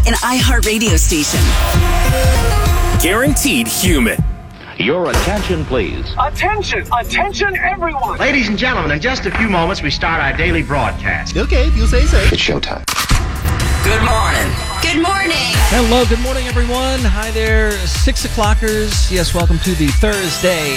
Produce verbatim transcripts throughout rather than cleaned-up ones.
an iHeartRadio station. Guaranteed human. Your attention, please. Attention! Attention, everyone! Ladies and gentlemen, in just a few moments, we start our daily broadcast. Okay, if you say so. It's showtime. Good morning. Good morning. Hello, good morning, everyone. Hi there, six o'clockers. Yes, welcome to the Thursday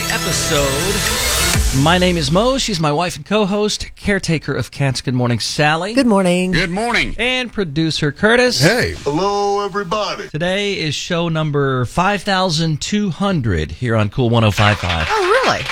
episode. My name is Mo. She's my wife and co-host, caretaker of cats. Good morning, Sally. Good morning. Good morning. And producer Curtis. Hey. Hello, everybody. Today is show number five thousand two hundred here on Cool one oh five point five. Oh, really?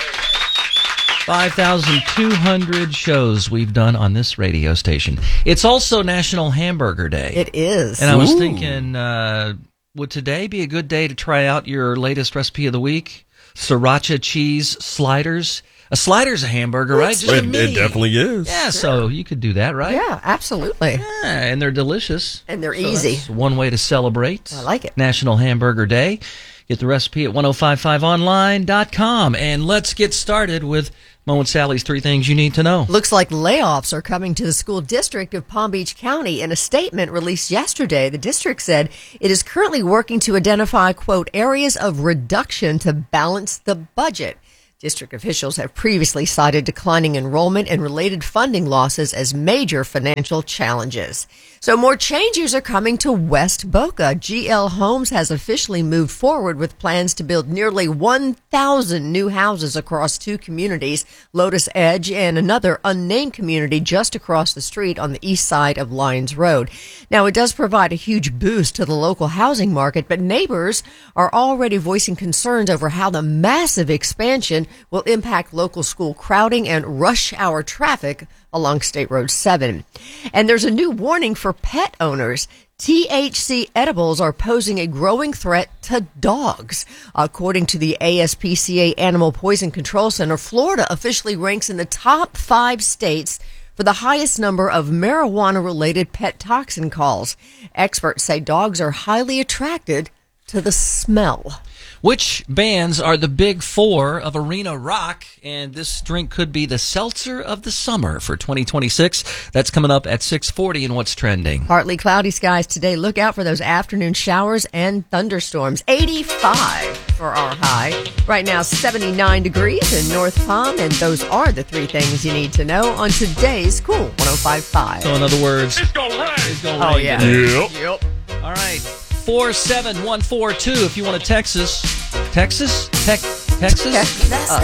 five thousand two hundred shows we've done on this radio station. It's also National Hamburger Day. It is. And I was Ooh. thinking, uh, would today be a good day to try out your latest recipe of the week? Sriracha cheese sliders. A slider's a hamburger, right? Just a It, mini. it definitely is. Yeah, so you could do that, right? Yeah, absolutely. Yeah, and they're delicious. And they're So easy. that's one way to celebrate. I like it. National Hamburger Day. Get the recipe at ten fifty-five online dot com. And let's get started with Mo and Sally's three things you need to know. Looks like layoffs are coming to the school district of Palm Beach County. In a statement released yesterday, the district said it is currently working to identify, quote, areas of reduction to balance the budget. District officials have previously cited declining enrollment and related funding losses as major financial challenges. So more changes are coming to West Boca. G L Homes has officially moved forward with plans to build nearly one thousand new houses across two communities, Lotus Edge and another unnamed community just across the street on the east side of Lyons Road. Now, it does provide a huge boost to the local housing market, but neighbors are already voicing concerns over how the massive expansion will impact local school crowding and rush hour traffic along State Road seven. And there's a new warning for pet owners. T H C edibles are posing a growing threat to dogs. According to the A S P C A Animal Poison Control Center, Florida officially ranks in the top five states for the highest number of marijuana-related pet toxin calls. Experts say dogs are highly attracted to the smell. Which bands are the big four of arena rock? And this drink could be the seltzer of the summer for twenty twenty-six. That's coming up at six forty in What's Trending. Partly cloudy skies today. Look out for those afternoon showers and thunderstorms. eighty-five for our high. Right now, seventy-nine degrees in North Palm. And those are the three things you need to know on today's Cool one oh five point five. So in other words, It's gonna rain! it's going to Oh, rain yeah. today. Yep. Yep. All right. four seven one four two if you want to Texas. Texas? Tech, Texas? Texas.